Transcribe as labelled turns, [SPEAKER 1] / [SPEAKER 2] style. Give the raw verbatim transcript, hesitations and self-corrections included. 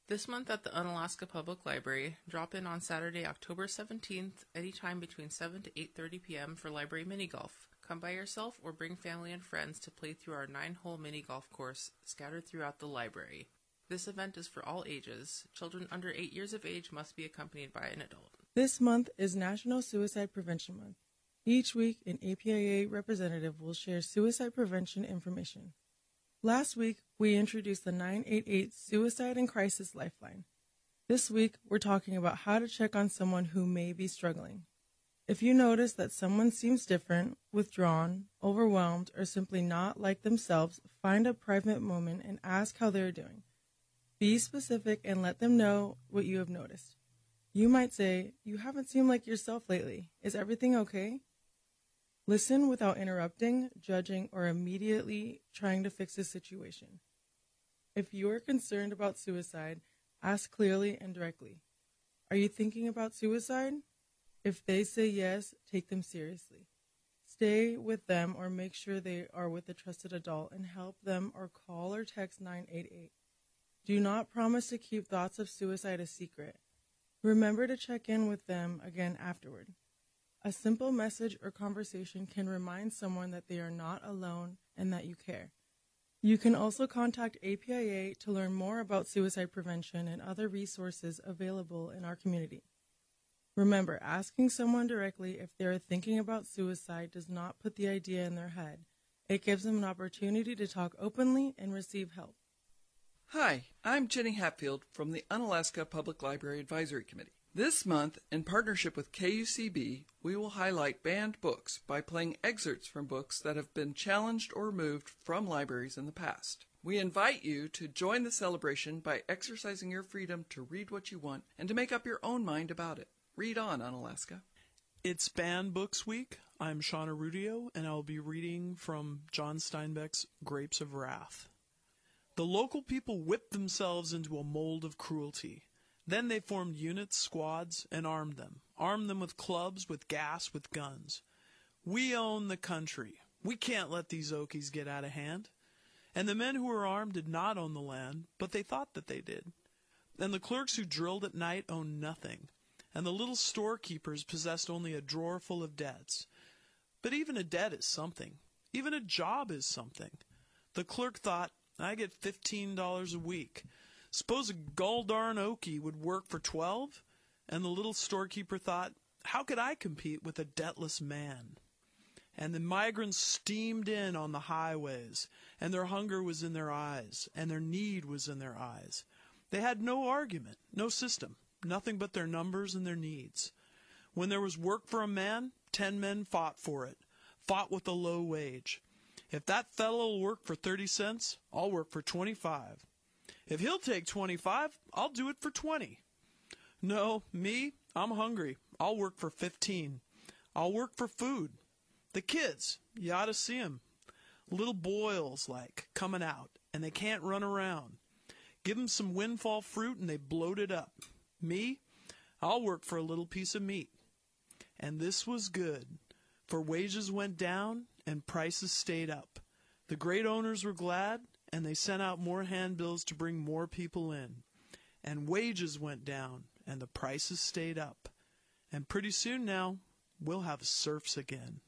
[SPEAKER 1] This month at the Unalaska Public Library, drop in on Saturday, October seventeenth, anytime between seven to eight thirty p.m. for library mini golf. Come by yourself or bring family and friends to play through our nine-hole mini golf course scattered throughout the library. This event is for all ages. Children under eight years of age must be accompanied by an adult.
[SPEAKER 2] This month is National Suicide Prevention Month. Each week, an A P I A representative will share suicide prevention information. Last week, we introduced the nine eight eight Suicide and Crisis Lifeline. This week, we're talking about how to check on someone who may be struggling. If you notice that someone seems different, withdrawn, overwhelmed, or simply not like themselves, find a private moment and ask how they're doing. Be specific and let them know what you have noticed. You might say, "You haven't seemed like yourself lately. Is everything okay?" Listen without interrupting, judging, or immediately trying to fix the situation. If you are concerned about suicide, ask clearly and directly. Are you thinking about suicide? If they say yes, take them seriously. Stay with them or make sure they are with a trusted adult and help them or call or text nine eight eight. Do not promise to keep thoughts of suicide a secret. Remember to check in with them again afterward. A simple message or conversation can remind someone that they are not alone and that you care. You can also contact A P I A to learn more about suicide prevention and other resources available in our community. Remember, asking someone directly if they are thinking about suicide does not put the idea in their head. It gives them an opportunity to talk openly and receive help.
[SPEAKER 3] Hi, I'm Jenny Hatfield from the Unalaska Public Library Advisory Committee. This month, in partnership with K U C B, we will highlight banned books by playing excerpts from books that have been challenged or removed from libraries in the past. We invite you to join the celebration by exercising your freedom to read what you want and to make up your own mind about it. Read on, Unalaska.
[SPEAKER 4] It's Banned Books Week. I'm Shauna Rudio, and I'll be reading from John Steinbeck's Grapes of Wrath. The local people whipped themselves into a mold of cruelty. Then they formed units, squads, and armed them. Armed them with clubs, with gas, with guns. We own the country. We can't let these Okies get out of hand. And the men who were armed did not own the land, but they thought that they did. And the clerks who drilled at night owned nothing. And the little storekeepers possessed only a drawer full of debts. But even a debt is something. Even a job is something. The clerk thought, I get fifteen dollars a week. Suppose a guldarn Okie would work for twelve? And the little storekeeper thought, how could I compete with a debtless man? And the migrants steamed in on the highways, and their hunger was in their eyes, and their need was in their eyes. They had no argument, no system, nothing but their numbers and their needs. When there was work for a man, ten men fought for it, fought with a low wage. If that fellow will work for thirty cents, I'll work for twenty-five. If he'll take twenty-five, I'll do it for twenty. No, me, I'm hungry. I'll work for fifteen. I'll work for food. The kids, you ought to see 'em. Little boils, like, coming out, and they can't run around. Give 'em some windfall fruit, and they bloat it up. Me, I'll work for a little piece of meat. And this was good, for wages went down, and prices stayed up. The great owners were glad, and they sent out more handbills to bring more people in. And wages went down, and the prices stayed up. And pretty soon now, we'll have serfs again.